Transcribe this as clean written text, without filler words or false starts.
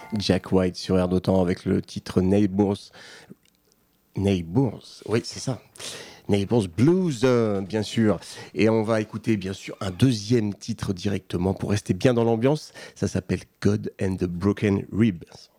Jack White sur Air d'Otan avec le titre Neighbors. Neighbors, oui, c'est ça. Neighbors Blues, bien sûr. Et on va écouter, bien sûr, un deuxième titre directement pour rester bien dans l'ambiance. Ça s'appelle God and the Broken Ribs.